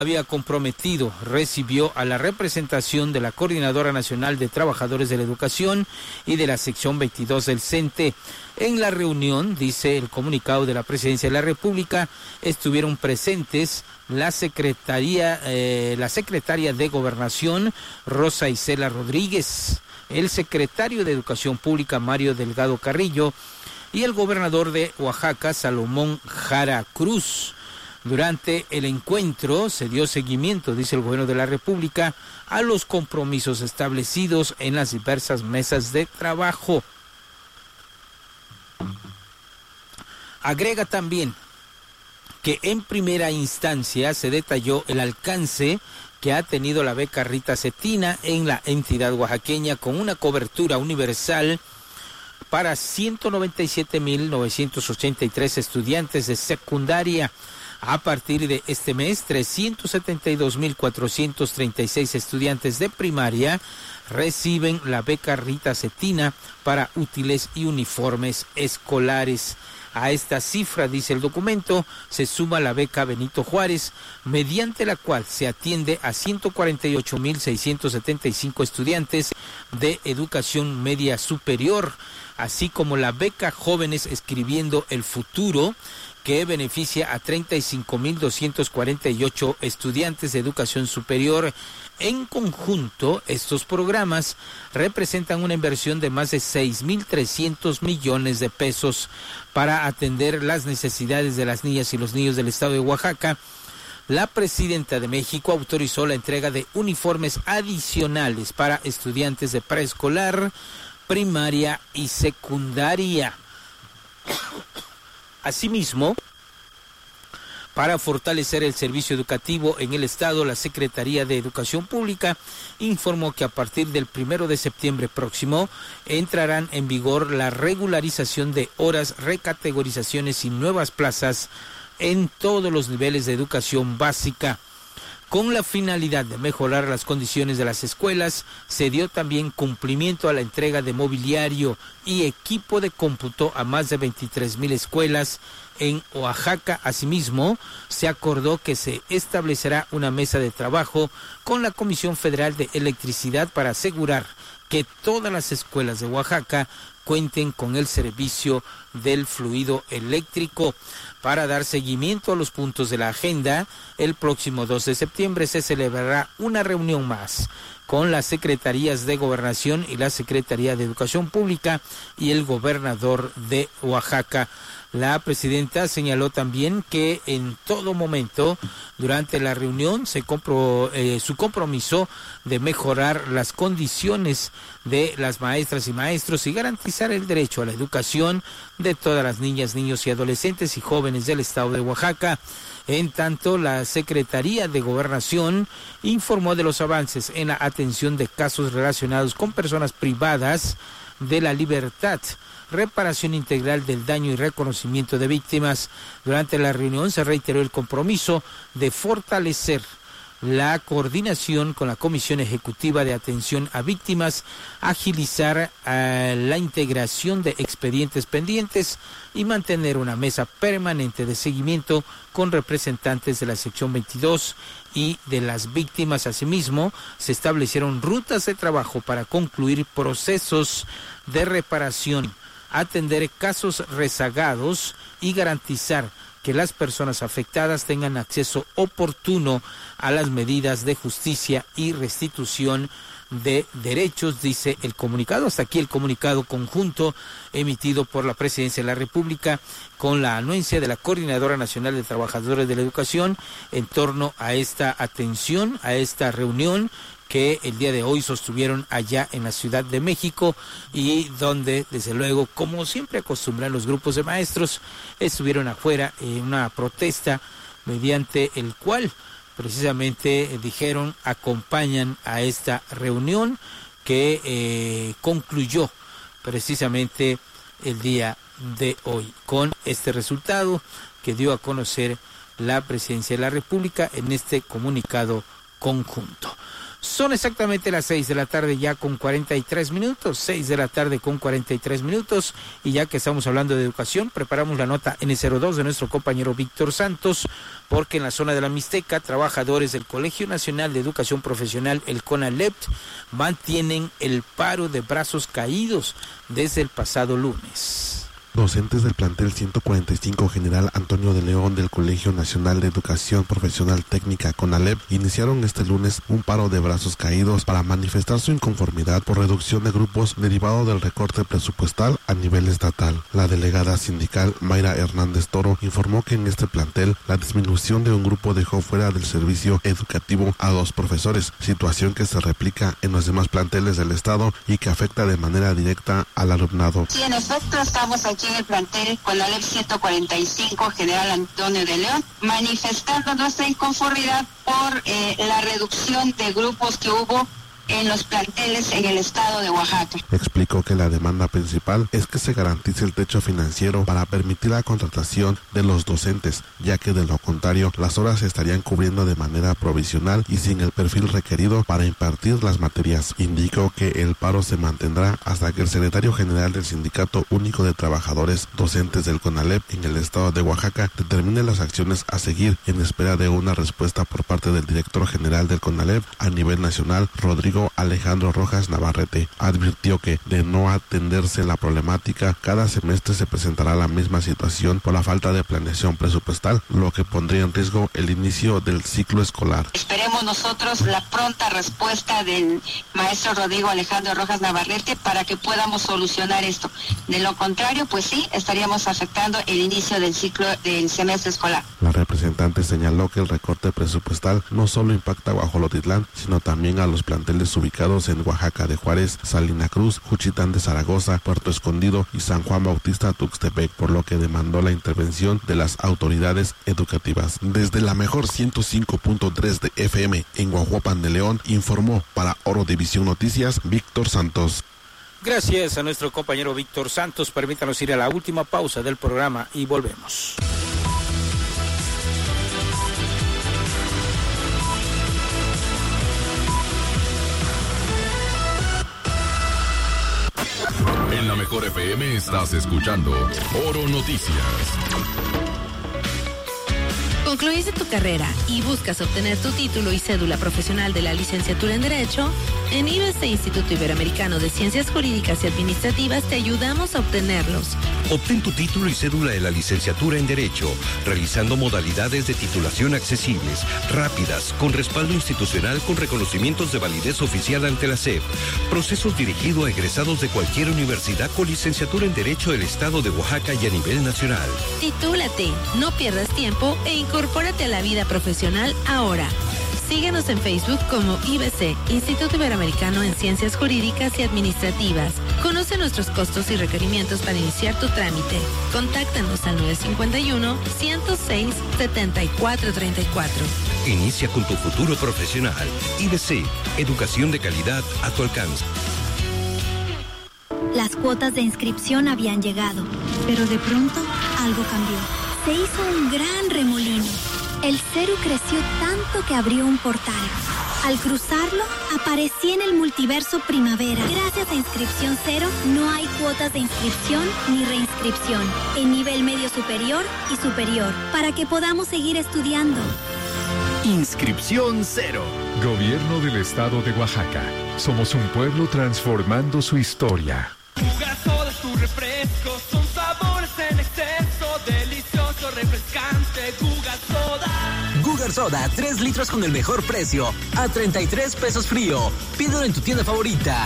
había comprometido, recibió a la representación de la Coordinadora Nacional de Trabajadores de la Educación y de la sección 22 del CENTE. En la reunión, dice el comunicado de la Presidencia de la República, estuvieron presentes la secretaria de Gobernación, Rosa Isela Rodríguez, el secretario de Educación Pública, Mario Delgado Carrillo, y el gobernador de Oaxaca, Salomón Jara Cruz. Durante el encuentro se dio seguimiento, dice el gobierno de la República, a los compromisos establecidos en las diversas mesas de trabajo. Agrega también que en primera instancia se detalló el alcance que ha tenido la beca Rita Cetina en la entidad oaxaqueña, con una cobertura universal para 197.983 estudiantes de secundaria. A partir de este mes, 372.436 estudiantes de primaria reciben la beca Rita Cetina para útiles y uniformes escolares. A esta cifra, dice el documento, se suma la beca Benito Juárez, mediante la cual se atiende a 148.675 estudiantes de educación media superior, así como la beca Jóvenes Escribiendo el Futuro, que beneficia a 35.248 estudiantes de educación superior. En conjunto, estos programas representan una inversión de más de 6.300 millones de pesos para atender las necesidades de las niñas y los niños del estado de Oaxaca. La presidenta de México autorizó la entrega de uniformes adicionales para estudiantes de preescolar, primaria y secundaria. Asimismo, para fortalecer el servicio educativo en el estado, la Secretaría de Educación Pública informó que a partir del 1 de septiembre próximo entrarán en vigor la regularización de horas, recategorizaciones y nuevas plazas en todos los niveles de educación básica. Con la finalidad de mejorar las condiciones de las escuelas, se dio también cumplimiento a la entrega de mobiliario y equipo de cómputo a más de 23,000 escuelas en Oaxaca. Asimismo, se acordó que se establecerá una mesa de trabajo con la Comisión Federal de Electricidad para asegurar que todas las escuelas de Oaxaca cuenten con el servicio del fluido eléctrico. Para dar seguimiento a los puntos de la agenda, el próximo 2 de septiembre se celebrará una reunión más con las Secretarías de Gobernación y la Secretaría de Educación Pública y el gobernador de Oaxaca. La presidenta señaló también que en todo momento durante la reunión su compromiso de mejorar las condiciones de las maestras y maestros y garantizar el derecho a la educación de todas las niñas, niños y adolescentes y jóvenes del estado de Oaxaca. En tanto, la Secretaría de Gobernación informó de los avances en la atención de casos relacionados con personas privadas de la libertad, reparación integral del daño y reconocimiento de víctimas. Durante la reunión se reiteró el compromiso de fortalecer la coordinación con la Comisión Ejecutiva de Atención a Víctimas, agilizar la integración de expedientes pendientes y mantener una mesa permanente de seguimiento con representantes de la sección 22 y de las víctimas. Asimismo, se establecieron rutas de trabajo para concluir procesos de reparación, atender casos rezagados y garantizar que las personas afectadas tengan acceso oportuno a las medidas de justicia y restitución de derechos, dice el comunicado. Hasta aquí el comunicado conjunto emitido por la Presidencia de la República con la anuencia de la Coordinadora Nacional de Trabajadores de la Educación en torno a esta atención, a esta reunión que el día de hoy sostuvieron allá en la Ciudad de México y donde, desde luego, como siempre acostumbran los grupos de maestros, estuvieron afuera en una protesta mediante el cual precisamente dijeron acompañan a esta reunión que concluyó precisamente el día de hoy con este resultado que dio a conocer la Presidencia de la República en este comunicado conjunto. Son exactamente las 6 de la tarde ya con 43 minutos, 6 de la tarde con 43 minutos, y ya que estamos hablando de educación, preparamos la nota N02 de nuestro compañero Víctor Santos, porque en la zona de la Mixteca, trabajadores del Colegio Nacional de Educación Profesional, el CONALEP, mantienen el paro de brazos caídos desde el pasado lunes. Docentes del plantel 145 General Antonio de León del Colegio Nacional de Educación Profesional Técnica CONALEP iniciaron este lunes un paro de brazos caídos para manifestar su inconformidad por reducción de grupos derivado del recorte presupuestal a nivel estatal. La delegada sindical Mayra Hernández Toro informó que en este plantel la disminución de un grupo dejó fuera del servicio educativo a 2 profesores, situación que se replica en los demás planteles del estado y que afecta de manera directa al alumnado. Sí, en efecto, estamos aquí en el plantel CONALEP 145 General Antonio de León, manifestando nuestra inconformidad por la reducción de grupos que hubo en los planteles en el estado de Oaxaca. Explicó que la demanda principal es que se garantice el techo financiero para permitir la contratación de los docentes, ya que de lo contrario las horas se estarían cubriendo de manera provisional y sin el perfil requerido para impartir las materias. Indicó que el paro se mantendrá hasta que el secretario general del Sindicato Único de Trabajadores Docentes del CONALEP en el estado de Oaxaca determine las acciones a seguir en espera de una respuesta por parte del director general del CONALEP a nivel nacional, Rodrigo Alejandro Rojas Navarrete. Advirtió que de no atenderse la problemática, cada semestre se presentará la misma situación por la falta de planeación presupuestal, lo que pondría en riesgo el inicio del ciclo escolar. Esperemos nosotros la pronta respuesta del maestro Rodrigo Alejandro Rojas Navarrete para que podamos solucionar esto. De lo contrario, pues sí, estaríamos afectando el inicio del ciclo del semestre escolar. La representante señaló que el recorte presupuestal no solo impacta a Guajolotitlán, sino también a los planteles ubicados en Oaxaca de Juárez, Salina Cruz, Juchitán de Zaragoza, Puerto Escondido y San Juan Bautista Tuxtepec, por lo que demandó la intervención de las autoridades educativas. Desde la mejor 105.3 de FM en Guajuapan de León, informó para Oro División Noticias, Víctor Santos. Gracias a nuestro compañero Víctor Santos. Permítanos ir a la última pausa del programa y volvemos. En la mejor FM estás escuchando Oro Noticias. ¿Concluiste tu carrera y buscas obtener tu título y cédula profesional de la licenciatura en Derecho? En IBC Instituto Iberoamericano de Ciencias Jurídicas y Administrativas te ayudamos a obtenerlos. Obtén tu título y cédula de la licenciatura en Derecho, realizando modalidades de titulación accesibles, rápidas, con respaldo institucional con reconocimientos de validez oficial ante la SEP. Procesos dirigidos a egresados de cualquier universidad con licenciatura en Derecho del Estado de Oaxaca y a nivel nacional. Titúlate, no pierdas tiempo e incorpórate a la vida profesional ahora. Síguenos en Facebook como IBC, Instituto Iberoamericano en Ciencias Jurídicas y Administrativas. Conoce nuestros costos y requerimientos para iniciar tu trámite. Contáctanos al 951-106-7434. Inicia con tu futuro profesional. IBC, educación de calidad a tu alcance. Las cuotas de inscripción habían llegado, pero de pronto algo cambió. Se hizo un gran remolino. El CERU creció tanto que abrió un portal. Al cruzarlo, aparecí en el multiverso primavera. Gracias a Inscripción Cero, no hay cuotas de inscripción ni reinscripción. En nivel medio superior y superior, para que podamos seguir estudiando. Inscripción Cero. Gobierno del Estado de Oaxaca. Somos un pueblo transformando su historia. Gugar Soda, tu refresco, son sabores en exceso, delicioso, refrescante, Gugar Soda. Gugar Soda, 3 litros con el mejor precio, a 33 pesos frío. Pídelo en tu tienda favorita.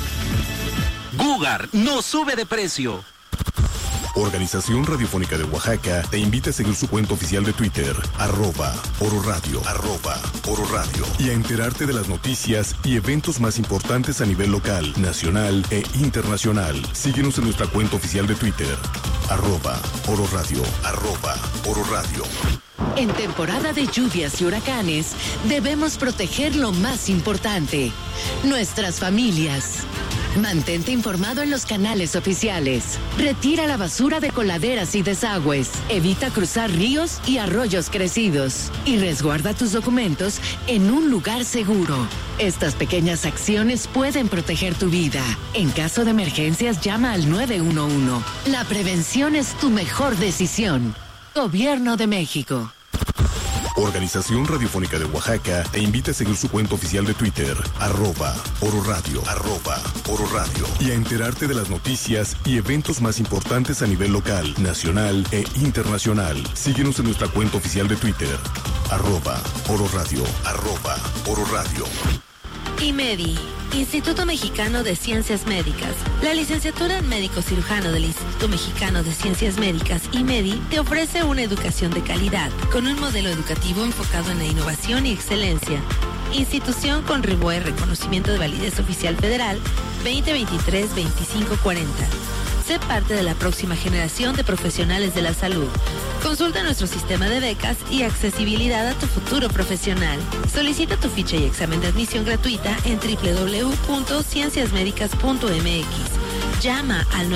Gugar no sube de precio. Organización Radiofónica de Oaxaca te invita a seguir su cuenta oficial de Twitter, @Oro Radio, @Oro Radio, y a enterarte de las noticias y eventos más importantes a nivel local, nacional e internacional. Síguenos en nuestra cuenta oficial de Twitter, @Oro Radio, @Oro Radio. En temporada de lluvias y huracanes, debemos proteger lo más importante, nuestras familias. Mantente informado en los canales oficiales. Retira la basura de coladeras y desagües. Evita cruzar ríos y arroyos crecidos. Y resguarda tus documentos en un lugar seguro. Estas pequeñas acciones pueden proteger tu vida. En caso de emergencias, llama al 911. La prevención es tu mejor decisión. Gobierno de México. Organización Radiofónica de Oaxaca te invita a seguir su cuenta oficial de Twitter, @Oro Radio, @Oro Radio, y a enterarte de las noticias y eventos más importantes a nivel local, nacional e internacional. Síguenos en nuestra cuenta oficial de Twitter, @Oro Radio, @Oro Radio. IMEDI, Instituto Mexicano de Ciencias Médicas. La licenciatura en médico cirujano del Instituto Mexicano de Ciencias Médicas, IMEDI, te ofrece una educación de calidad, con un modelo educativo enfocado en la innovación y excelencia. Institución con RIBOE, reconocimiento de validez oficial federal 2023-2540. Sé parte de la próxima generación de profesionales de la salud. Consulta nuestro sistema de becas y accesibilidad a tu futuro profesional. Solicita tu ficha y examen de admisión gratuita en www.cienciasmedicas.mx. Llama al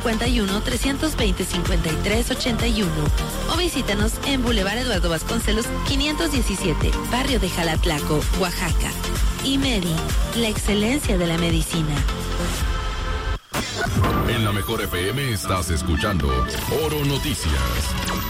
951-320-5381 o visítanos en Boulevard Eduardo Vasconcelos 517, Barrio de Jalatlaco, Oaxaca. IMEDI, la excelencia de la medicina. En la Mejor FM estás escuchando Oro Noticias.